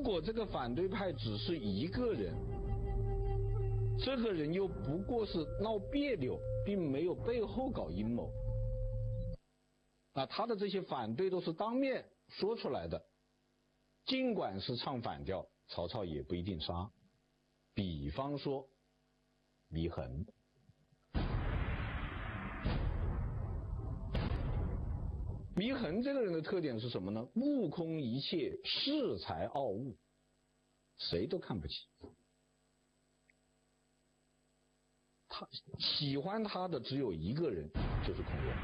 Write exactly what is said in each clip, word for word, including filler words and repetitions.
果这个反对派只是一个人，这个人又不过是闹别扭，并没有背后搞阴谋，啊，他的这些反对都是当面说出来的，尽管是唱反调，曹操也不一定杀。比方说祢衡，祢衡这个人的特点是什么呢？目空一切，恃才傲物，谁都看不起。他喜欢他的只有一个人，就是孔融。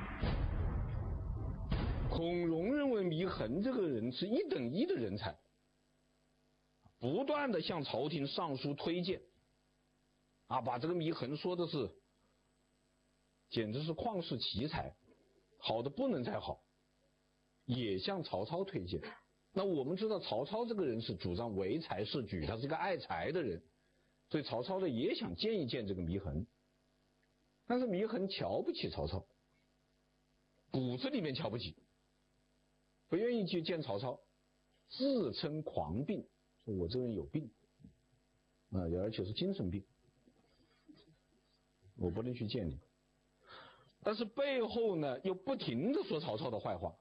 孔融认为祢衡这个人是一等一的人才，不断的向朝廷上书推荐，啊，把这个祢衡说的是简直是旷世奇才，好的不能再好，也向曹操推荐。那我们知道曹操这个人是主张唯才是举，他是个爱才的人，所以曹操呢也想见一见这个祢衡，但是祢衡瞧不起曹操，骨子里面瞧不起，不愿意去见曹操，自称狂病，说我这个人有病，啊，而且是精神病，我不能去见你。但是背后呢又不停的说曹操的坏话，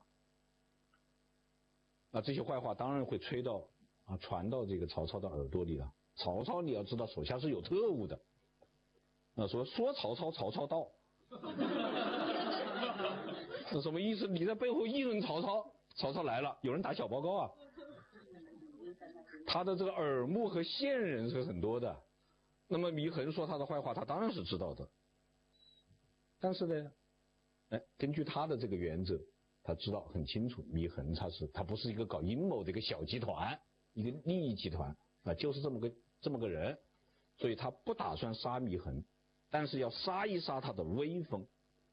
啊，这些坏话当然会吹到啊传到这个曹操的耳朵里了。曹操你要知道手下是有特务的，那说说曹操曹操到，那什么意思？你在背后议论曹操，曹操来了，有人打小报告啊。他的这个耳目和线人是很多的，那么祢衡说他的坏话，他当然是知道的。但是呢，哎，根据他的这个原则，他知道很清楚，祢衡他是他不是一个搞阴谋的一个小集团，一个利益集团啊，就是这么个这么个人，所以他不打算杀祢衡，但是要杀一杀他的威风。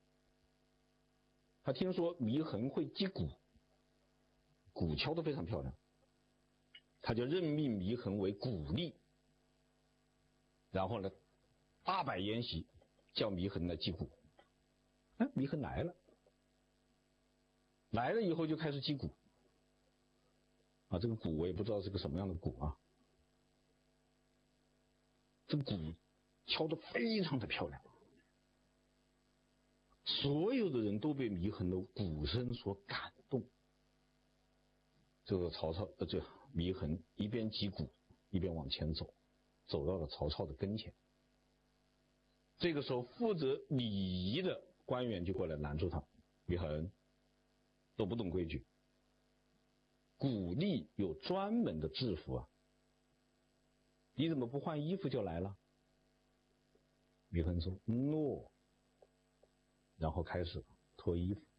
他听说祢衡会击鼓，鼓敲得非常漂亮，他就任命祢衡为鼓吏，然后呢大摆筵席，叫祢衡来击鼓。哎，祢衡来了，来了以后就开始击鼓，啊，这个鼓我也不知道是个什么样的鼓啊，这个鼓敲得非常的漂亮，所有的人都被祢衡的鼓声所感动。这个曹操呃，这祢衡一边击鼓一边往前走，走到了曹操的跟前。这个时候负责礼仪的官员就过来拦住他，祢衡都不懂规矩，鼓吏有专门的制服啊，你怎么不换衣服就来了？祢衡说诺，然后开始脱衣服。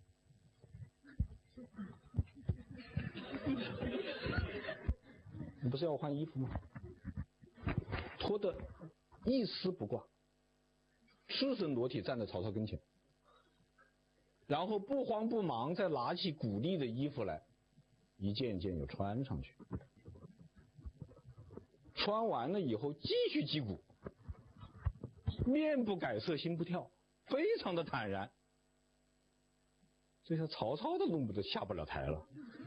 你不是要换衣服吗？脱得一丝不挂，赤身裸体站在曹操跟前，然后不慌不忙再拿起鼓吏的衣服来，一件一件又穿上去，穿完了以后继续击鼓，面不改色心不跳，非常的坦然。这下曹操的怒不都下不了台了。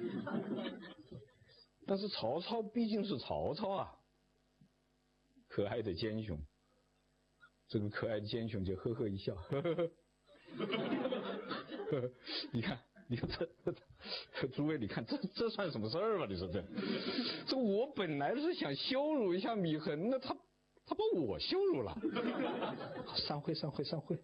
但是曹操毕竟是曹操啊，可爱的奸雄，这个可爱的奸雄就呵呵一笑，呵呵呵呵呵，你看你看这这诸位，你看这这算什么事儿吧？你说这这我本来是想羞辱一下祢衡的，他他把我羞辱了。散会散会散会。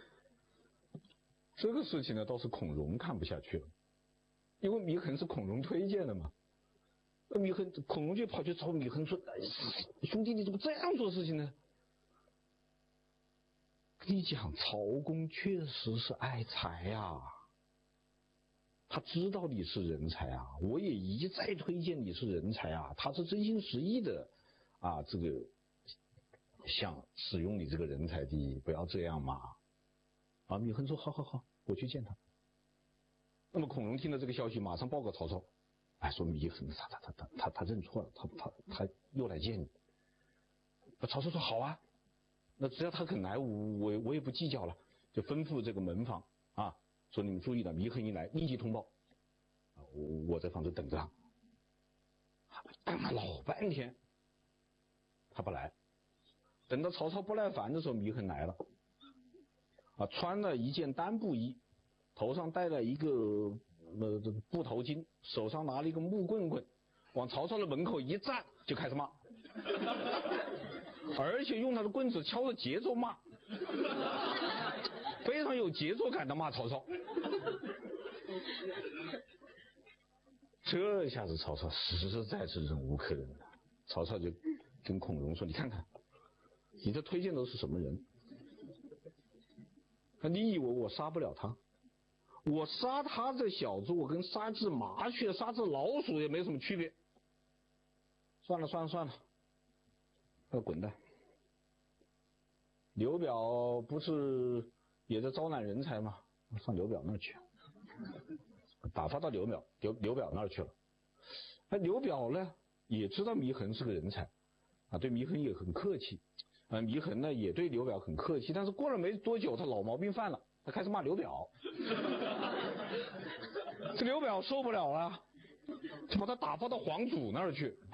这个事情呢倒是孔融看不下去了，因为祢衡是孔融推荐的嘛。那祢衡孔融就跑去找祢衡说，哎，兄弟你怎么这样做事情呢？跟你讲，曹公确实是爱才啊，他知道你是人才啊，我也一再推荐你是人才啊，他是真心实意的啊，这个想使用你这个人才的，不要这样嘛。啊，祢衡说好好好，我去见他。那么孔融听了这个消息，马上报告曹操，哎，说祢衡他他他他他他认错了，他他他又来见你。曹操说好啊，那只要他肯来，我我我也不计较了，就吩咐这个门房啊，说你们注意了，祢衡一来立即通报，啊，我我在房子等着他。 干嘛老半天，他不来。等到曹操不耐烦的时候，祢衡来了，啊，穿了一件单布衣，头上戴了一个呃布头巾，手上拿了一个木棍棍，往曹操的门口一站，就开始骂，而且用他的棍子敲着节奏骂，非常有节奏感的骂曹操。这下子曹操实在是忍无可忍了，曹操就跟孔融说：“你看看，你这推荐都是什么人？你以为我杀不了他？我杀他这小子，我跟杀只麻雀、杀只老鼠也没什么区别。算了算了算了，要滚蛋！刘表不是也在招揽人才吗？上刘表那儿去。”打发到刘表刘刘表那儿去了。那刘表呢也知道祢衡是个人才啊，对祢衡也很客气啊。祢衡呢也对刘表很客气，但是过了没多久，他老毛病犯了，他开始骂刘表。这刘表受不了了，就把他打发到黄祖那儿去。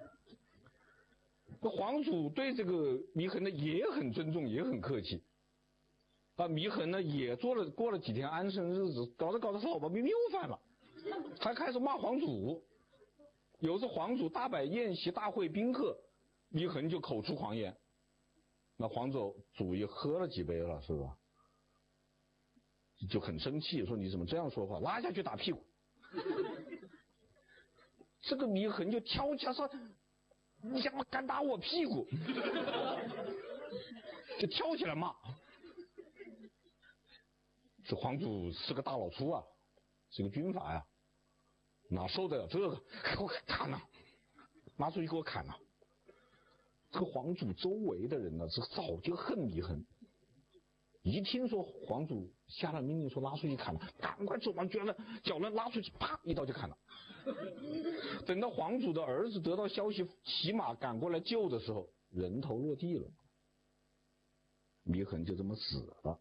那黄祖对这个祢衡呢也很尊重，也很客气。啊，祢衡呢也做了过了几天安生日子，搞着搞着他老毛病又犯了，他开始骂黄祖。有次黄祖大摆宴席，大会宾客，祢衡就口出狂言。那黄祖祖也喝了几杯了，是吧？就很生气，说你怎么这样说话，拉下去打屁股。这个祢衡就跳起来说：“你怎么敢打我屁股？”就跳起来骂。这黄祖是个大老粗啊，是个军阀呀，哪受得了这个？给我砍了，拿出去给我砍了。这个黄祖周围的人呢，是早就恨祢衡，一听说黄祖下了命令说拉出去砍了，赶快手忙脚乱，脚乱拉出去，啪一刀就砍了。等到黄祖的儿子得到消息，骑马赶过来救的时候，人头落地了，祢衡就这么死了。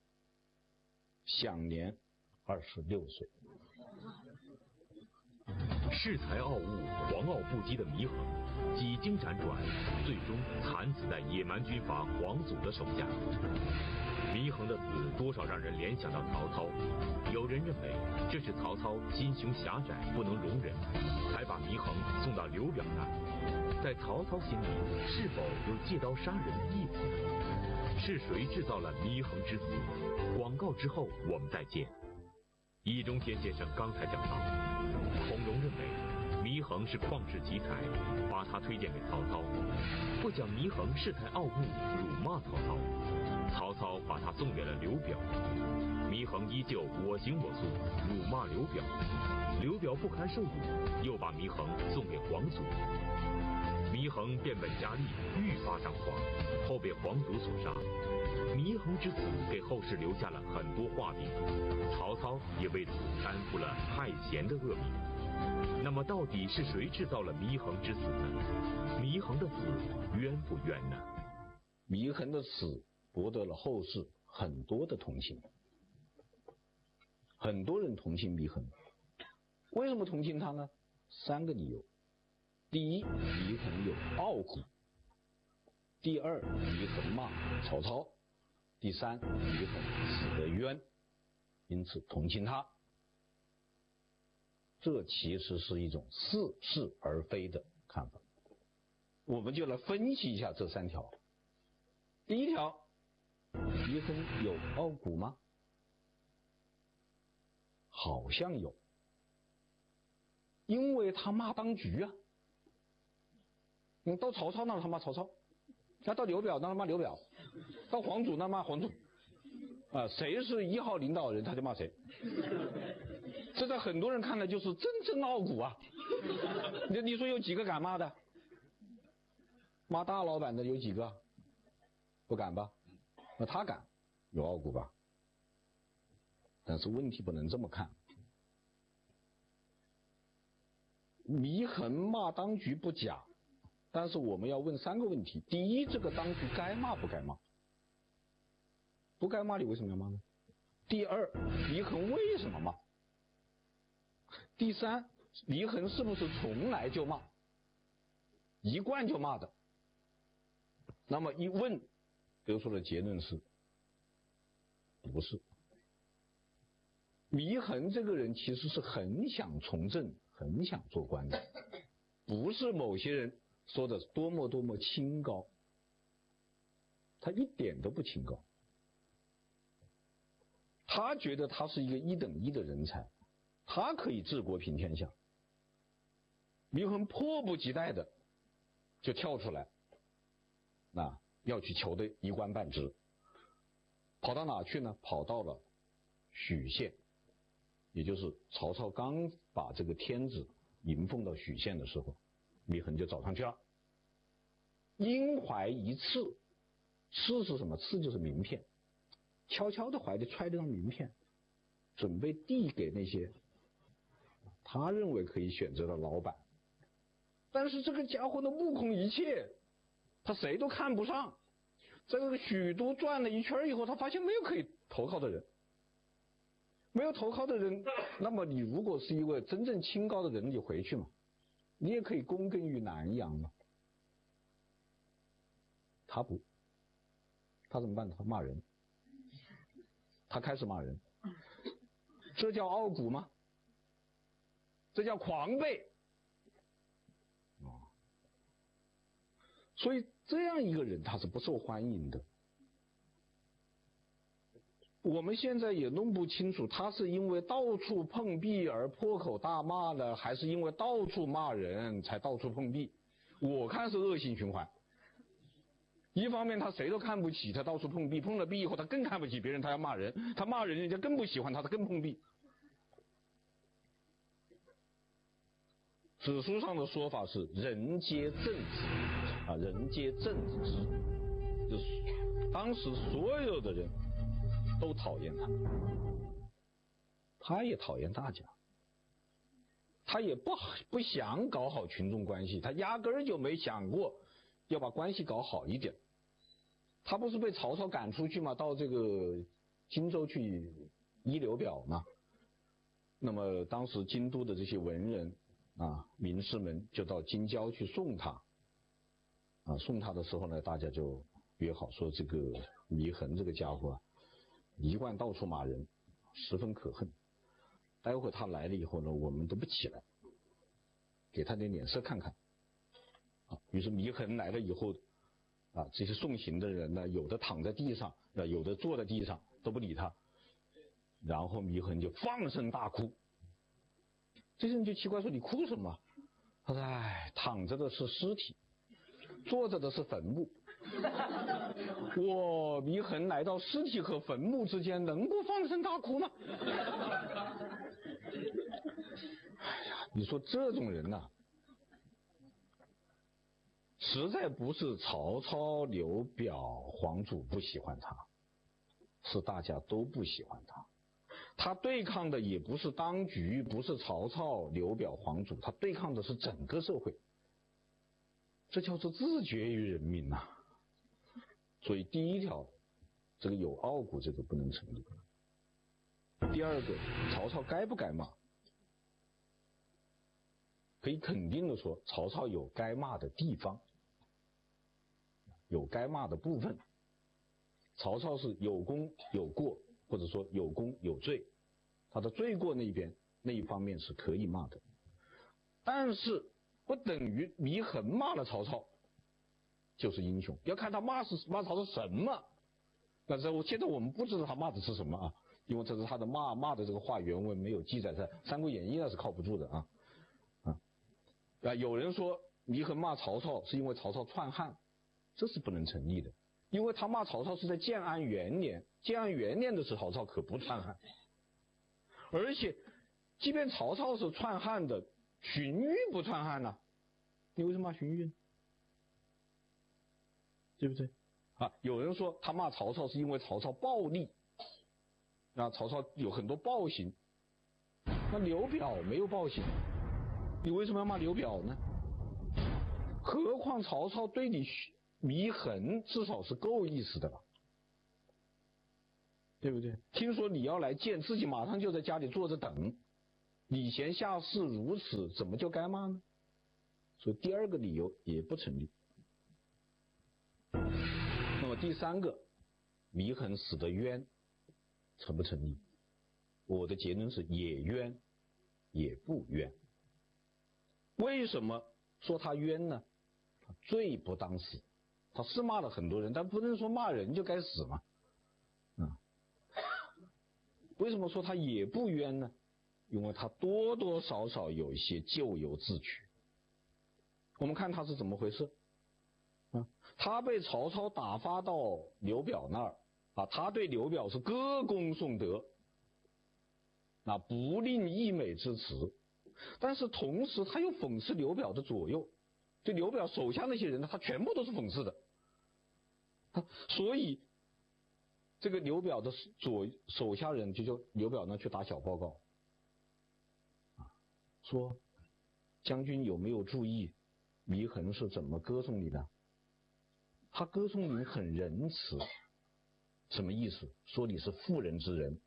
享年二十六岁。 恃才傲物、狂傲不羁的祢衡，几经辗转，最终惨死在野蛮军阀黄祖的手下。祢衡的死多少让人联想到曹操，有人认为这是曹操心胸狭窄，不能容忍，才把祢衡送到刘表那儿。在曹操心里，是否有借刀杀人的意思呢？是谁制造了祢衡之死？广告之后我们再见。易中天先生刚才讲到，孔融认为祢衡是旷世奇才，把他推荐给曹操，不讲祢衡恃才傲物，辱骂曹操，曹操把他送给了刘表。祢衡依旧我行我素，辱骂刘表，刘表不堪受辱，又把祢衡送给黄祖。祢衡变本加厉，愈发张狂，后被黄祖所杀。祢衡之死给后世留下了很多画饼，曹操也为此担负了害贤的恶名。那么到底是谁制造了祢衡之死呢？祢衡的死冤不冤呢？ 祢衡的死博得了后世很多的同情，很多人同情祢衡。为什么同情他呢？三个理由。第一，祢衡有傲骨；第二，祢衡骂曹操；第三，祢衡死得冤，因此同情他。这其实是一种似是而非的看法。我们就来分析一下这三条。第一条，祢衡有傲骨吗？好像有，因为他骂当局啊。你到曹操那他骂曹操，他到刘表那骂刘表，到黄祖那骂黄祖，啊，谁是一号领导人他就骂谁。这在很多人看来就是真正傲骨啊。你你说有几个敢骂的？骂大老板的有几个？不敢吧？那他敢，有傲骨吧？但是问题不能这么看。祢衡骂当局不假，但是我们要问三个问题：第一，这个当局该骂不该骂？不该骂你为什么要骂呢？第二，祢衡为什么骂？第三，祢衡是不是从来就骂？ 一贯就骂的。那么一问，得出的结论是，不是。祢衡这个人其实是很想从政，很想做官的，不是某些人说的多么多么清高，他一点都不清高。他觉得他是一个一等一的人才，他可以治国平天下。祢衡迫不及待的就跳出来，那要去求的一官半职，跑到哪去呢？跑到了许县，也就是曹操刚把这个天子迎奉到许县的时候，祢衡就找上去了。因怀一刺，刺是什么？刺就是名片，悄悄的怀里揣着张名片，准备递给那些他认为可以选择的老板。但是这个家伙呢，目空一切，他谁都看不上。在这个许都转了一圈以后，他发现没有可以投靠的人，没有投靠的人，那么你如果是一位真正清高的人，你回去嘛，你也可以躬耕于南阳嘛。他不，他怎么办？他骂人，他开始骂人，这叫傲骨吗？这叫狂悖。所以这样一个人他是不受欢迎的。我们现在也弄不清楚，他是因为到处碰壁而破口大骂呢，还是因为到处骂人才到处碰壁？我看是恶性循环。一方面他谁都看不起，他到处碰壁，碰了壁以后他更看不起别人，他要骂人，他骂人人家更不喜欢他，他更碰壁。史书上的说法是人皆憎之啊，人皆憎之，就是当时所有的人都讨厌他，他也讨厌大家，他也不不想搞好群众关系，他压根儿就没想过要把关系搞好一点。他不是被曹操赶出去吗？到这个荆州去医刘表嘛。那么当时京都的这些文人啊、名士们就到京郊去送他。啊，送他的时候呢，大家就约好说，这个祢衡这个家伙啊，一贯到处骂人，十分可恨。待会他来了以后呢，我们都不起来，给他点脸色看看。啊，于是祢衡来了以后，啊，这些送行的人呢，有的躺在地上，啊，有的坐在地上，都不理他。然后祢衡就放声大哭。这些人就奇怪说：“你哭什么？”他说：“哎，躺着的是尸体，坐着的是坟墓。我祢衡来到尸体和坟墓之间，能不放声大哭吗？”哎呀，你说这种人呐、啊，实在不是曹操、刘表、黄祖不喜欢他，是大家都不喜欢他。他对抗的也不是当局，不是曹操、刘表、黄祖，他对抗的是整个社会。这叫做自绝于人民呐、啊。所以第一条，这个有傲骨，这个不能成立。第二个，曹操该不该骂？可以肯定的说，曹操有该骂的地方，有该骂的部分。曹操是有功有过，或者说有功有罪，他的罪过那一边那一方面是可以骂的，但是不等于祢衡骂了曹操就是英雄，要看他骂是骂曹操什么。但是我现在我们不知道他骂的是什么啊，因为这是他的骂骂的这个话原文没有记载在《三国演义》，那是靠不住的啊啊啊！有人说祢衡骂曹操是因为曹操篡汉，这是不能成立的。因为他骂曹操是在建安元年，建安元年的时候曹操可不篡汉，而且即便曹操是篡汉的，荀彧不篡汉呢、啊，你为什么骂荀彧？对不对？啊，有人说他骂曹操是因为曹操暴力，啊，曹操有很多暴行，那刘表没有暴行，你为什么要骂刘表呢？何况曹操对你祢衡至少是够意思的了，对不对？听说你要来见，自己马上就在家里坐着等，礼贤下士如此，怎么就该骂呢？ 所以第二个理由也不成立。那么第三个，祢衡死得冤，成不成立？我的结论是也冤也不冤。为什么说他冤呢？他罪不当死，他是骂了很多人，但不能说骂人就该死嘛。嗯，为什么说他也不冤呢？因为他多多少少有一些咎由自取。我们看他是怎么回事。啊，他被曹操打发到刘表那儿啊，他对刘表是歌功颂德，那不吝溢美之词，但是同时他又讽刺刘表的左右，对刘表手下那些人他全部都是讽刺的。啊，所以这个刘表的左手下人就叫刘表那去打小报告，啊，说将军有没有注意祢衡是怎么歌颂你的？他歌颂你很仁慈，什么意思？说你是妇人之仁，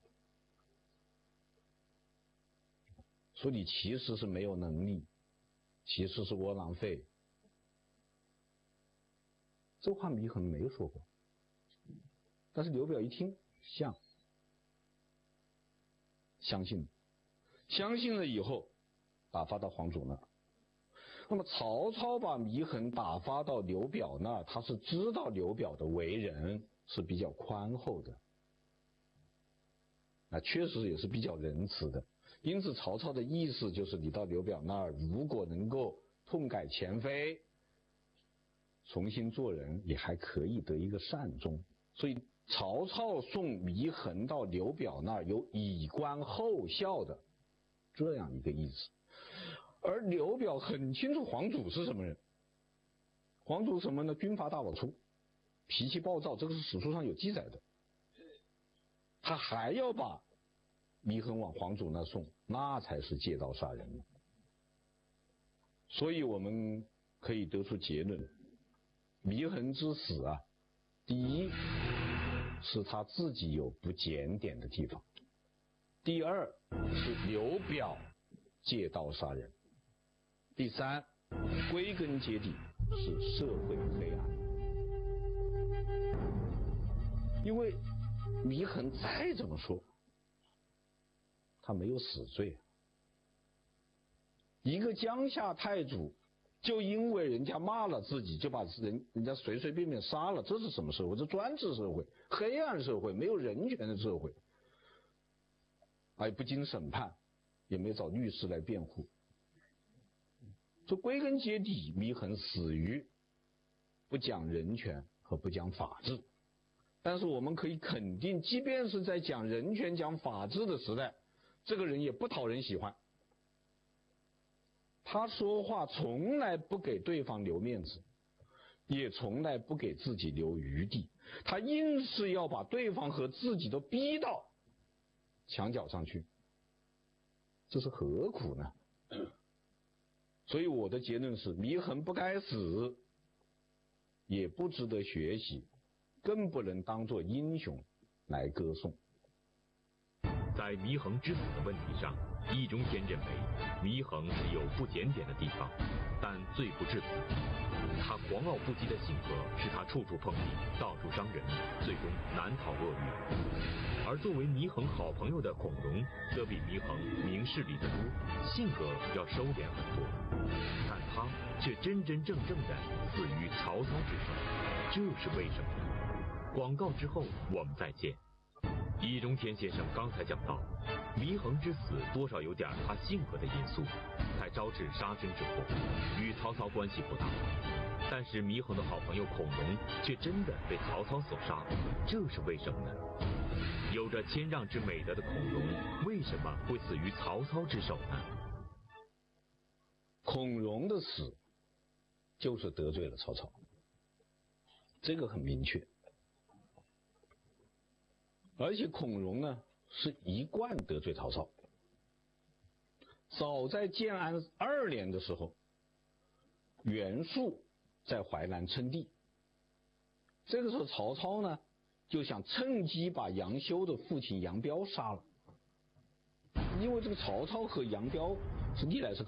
说你其实是没有能力，其实是窝囊废。这话祢衡没说过，但是刘表一听像，相信，相信了以后打发到黄祖那儿。那么曹操把祢衡打发到刘表那儿，他是知道刘表的为人是比较宽厚的，那确实也是比较仁慈的。因此曹操的意思就是你到刘表那儿，如果能够痛改前非，重新做人，也还可以得一个善终。所以曹操送祢衡到刘表那儿有以观后效的这样一个意思。而刘表很清楚黄祖是什么人，黄祖什么呢？军阀大老粗，脾气暴躁，这个是史书上有记载的。他还要把祢衡往黄祖那送，那才是借刀杀人。所以我们可以得出结论，祢衡之死啊，第一是他自己有不检点的地方，第二是刘表借刀杀人，第三归根结底是社会黑暗。因为祢衡再怎么说他没有死罪，一个江夏太祖就因为人家骂了自己就把人人家随随便便杀了，这是什么社会？这专制社会，黑暗社会，没有人权的社会，还不经审判，也没找律师来辩护。这归根结底，祢衡死于不讲人权和不讲法治。但是我们可以肯定，即便是在讲人权讲法治的时代，这个人也不讨人喜欢。他说话从来不给对方留面子，也从来不给自己留余地，他硬是要把对方和自己都逼到墙角上去，这是何苦呢？所以我的结论是，祢衡不该死，也不值得学习，更不能当作英雄来歌颂。 在祢衡之死的问题上，易中天认为祢衡是有不检点的地方，但罪不至死。他狂傲不羁的性格使他处处碰壁，到处伤人，最终难逃厄运。而作为祢衡好朋友的孔融，则比祢衡明事理得多，性格要收敛很多，但他却真真正正的死于曹操之手，这是为什么呢？广告之后我们再见。易中天先生刚才讲到，祢衡之死多少有点他性格的因素，才招致杀身之祸，与曹操关系不大。但是祢衡的好朋友孔融却真的被曹操所杀，这是为什么呢？有着谦让之美德的孔融，为什么会死于曹操之手呢？ 孔融的死就是得罪了曹操，这个很明确。而且孔融呢是一贯得罪曹操。早在建安二年的时候，袁术在淮南称帝，这个时候曹操呢就想趁机把杨修的父亲杨彪杀了，因为这个曹操和杨彪是历来是